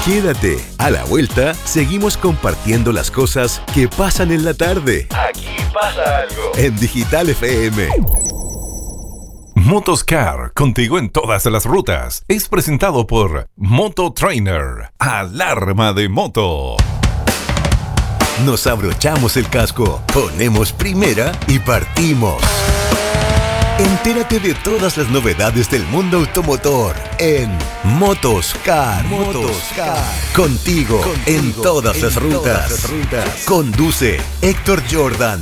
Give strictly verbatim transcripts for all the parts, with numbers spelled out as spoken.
Quédate, a la vuelta seguimos compartiendo las cosas que pasan en la tarde. Aquí pasa algo. En Digital F M. Motoscar, contigo en todas las rutas. Es presentado por Moto Trainer, alarma de moto. Nos abrochamos el casco, ponemos primera y partimos. Entérate de todas las novedades del mundo automotor en Motoscar. Motoscar. Contigo, Contigo en todas, en las, rutas. todas las rutas. Conduce Héctor Jordan.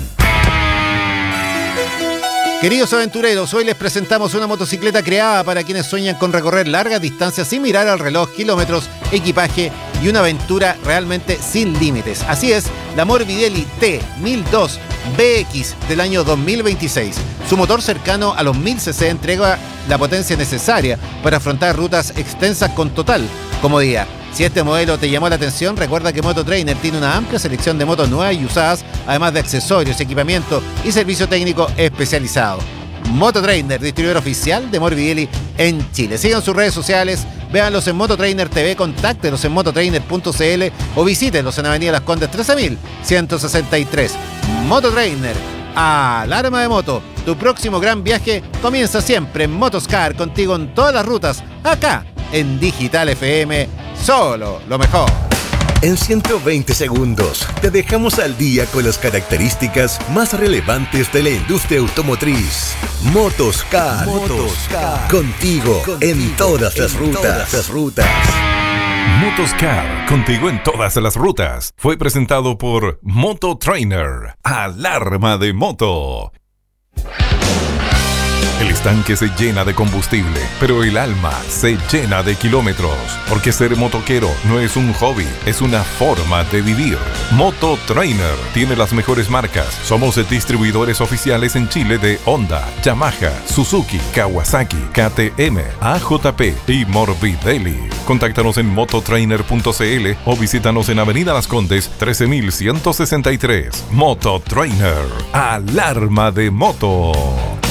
Queridos aventureros, hoy les presentamos una motocicleta creada para quienes sueñan con recorrer largas distancias sin mirar al reloj, kilómetros, equipaje y una aventura realmente sin límites. Así es, la Morbidelli T mil dos B X del año dos mil veintiséis. Su motor cercano a los mil cc entrega la potencia necesaria para afrontar rutas extensas con total comodidad. Si este modelo te llamó la atención, recuerda que Moto Trainer tiene una amplia selección de motos nuevas y usadas, además de accesorios, equipamiento y servicio técnico especializado. Moto Trainer, distribuidor oficial de Morbidelli en Chile. Sigan sus redes sociales, véanlos en Moto Trainer T V, contáctelos en mototrainer punto c l o visítenlos en Avenida Las Condes trece mil ciento sesenta y tres. Moto Trainer, alarma de moto. Tu próximo gran viaje comienza siempre en Motoscar, contigo en todas las rutas, acá en Digital F M. Solo lo mejor. En ciento veinte segundos te dejamos al día con las características más relevantes de la industria automotriz. Motoscar. Motoscar. Contigo, Contigo en todas las en rutas. Todas las rutas. Motoscar, contigo en todas las rutas. Fue presentado por Moto Trainer, alarma de moto. El estanque se llena de combustible, pero el alma se llena de kilómetros. Porque ser motoquero no es un hobby, es una forma de vivir. Moto Trainer tiene las mejores marcas. Somos distribuidores oficiales en Chile de Honda, Yamaha, Suzuki, Kawasaki, K T M, A J P y Morbidelli. Contáctanos en mototrainer punto c l o visítanos en Avenida Las Condes trece mil ciento sesenta y tres. Moto Trainer, alarma de moto.